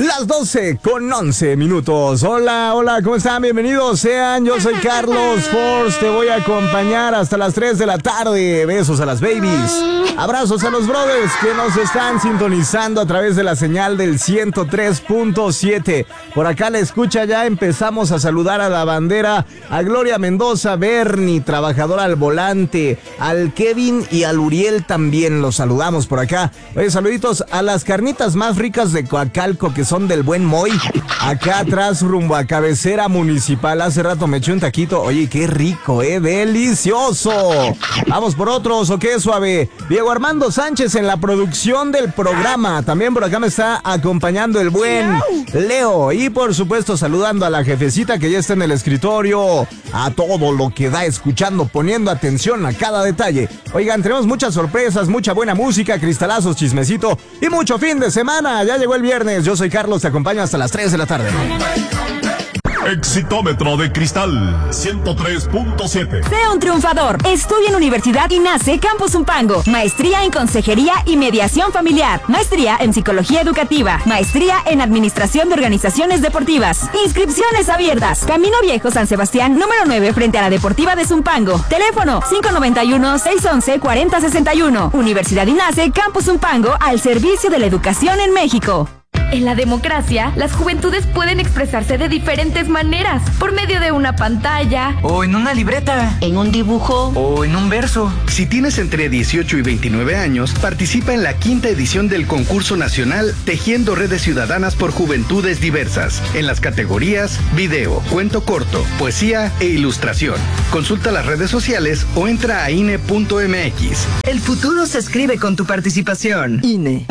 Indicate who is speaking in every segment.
Speaker 1: Las 12:11. Hola, ¿cómo están? Bienvenidos sean. Yo soy Carlos Force. Te voy a acompañar hasta las 3 de la tarde. Besos a las babies. Abrazos a los brothers que nos están sintonizando a través de la señal del 103.7. Por acá la escucha, ya empezamos a saludar a la bandera, a Gloria Mendoza, Bernie, trabajadora al volante, al Kevin y al Uriel también. Los saludamos por acá. Oye, saluditos a las carnitas más ricas de Coacalco, que son del Buen Moy, acá atrás rumbo a cabecera municipal. Hace rato me eché un taquito. Oye, qué rico, delicioso. Vamos por otros, ¿o qué suave? Diego Armando Sánchez en la producción del programa. También por acá me está acompañando el buen Leo. Y por supuesto saludando a la jefecita que ya está en el escritorio, a todo lo que da, escuchando, poniendo atención a cada detalle. Oigan, tenemos muchas sorpresas, mucha buena música, cristalazos, chismecito y mucho fin de semana. Ya llegó el viernes. Yo soy Carlos, te acompaño hasta las 3 de la tarde.
Speaker 2: Exitómetro de cristal 103.7.
Speaker 3: Sea un triunfador. Estudia en Universidad INACE Campus Zumpango. Maestría en Consejería y Mediación Familiar. Maestría en Psicología Educativa. Maestría en Administración de Organizaciones Deportivas. Inscripciones abiertas. Camino Viejo San Sebastián, número 9, frente a la Deportiva de Zumpango. Teléfono 591-611-4061. Universidad INACE Campus Zumpango, al servicio de la educación en México.
Speaker 4: En la democracia, las juventudes pueden expresarse de diferentes maneras, por medio de una pantalla,
Speaker 5: o en una libreta,
Speaker 6: en un dibujo,
Speaker 5: o en un verso.
Speaker 7: Si tienes entre 18 y 29 años, participa en la 5ª edición del concurso nacional Tejiendo Redes Ciudadanas por Juventudes Diversas, en las categorías video, cuento corto, poesía e ilustración. Consulta las redes sociales o entra a INE.mx.
Speaker 5: El futuro se escribe con tu participación.
Speaker 6: INE.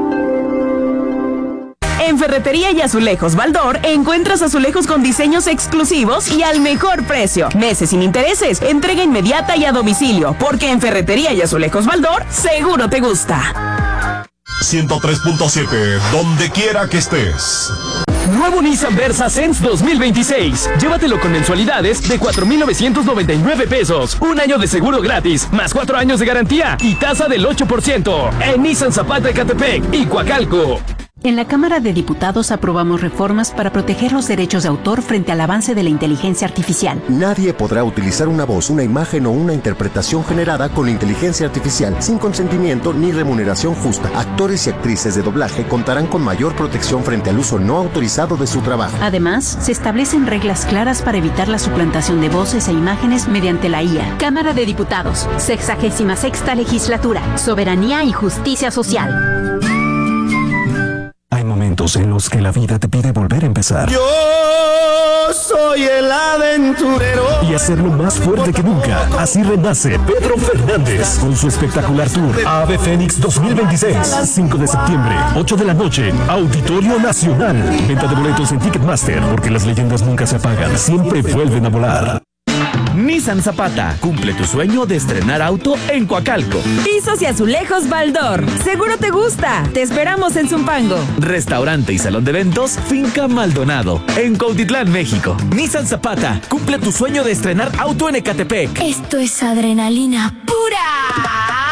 Speaker 3: En Ferretería y Azulejos Baldor encuentras azulejos con diseños exclusivos y al mejor precio. Meses sin intereses, entrega inmediata y a domicilio, porque en Ferretería y Azulejos Baldor seguro te gusta.
Speaker 2: 103.7, donde quiera que estés.
Speaker 8: Nuevo Nissan Versa Sense 2026. Llévatelo con mensualidades de 4,999 pesos. Un año de seguro gratis, más 4 años de garantía y tasa del 8%. En Nissan Zapata Ecatepec y Coacalco.
Speaker 9: En la Cámara de Diputados aprobamos reformas para proteger los derechos de autor frente al avance de la inteligencia artificial.
Speaker 10: Nadie podrá utilizar una voz, una imagen o una interpretación generada con inteligencia artificial sin consentimiento ni remuneración justa. Actores y actrices de doblaje contarán con mayor protección frente al uso no autorizado de su trabajo.
Speaker 9: Además, se establecen reglas claras para evitar la suplantación de voces e imágenes mediante la IA. Cámara de Diputados, 66ª Legislatura, Soberanía y Justicia Social.
Speaker 11: Hay momentos en los que la vida te pide volver a empezar.
Speaker 12: Yo soy el aventurero.
Speaker 11: Y hacerlo más fuerte que nunca. Así renace Pedro Fernández con su espectacular tour Ave Fénix 2026. 5 de septiembre, 8 de la noche, Auditorio Nacional. Venta de boletos en Ticketmaster, porque las leyendas nunca se apagan, siempre vuelven a volar.
Speaker 13: Nissan Zapata, cumple tu sueño de estrenar auto en Coacalco.
Speaker 3: Pisos y Azulejos Baldor, seguro te gusta. Te esperamos en Zumpango.
Speaker 13: Restaurante y salón de eventos Finca Maldonado, en Cuautitlán, México. Nissan Zapata, cumple tu sueño de estrenar auto en Ecatepec.
Speaker 4: Esto es adrenalina pura.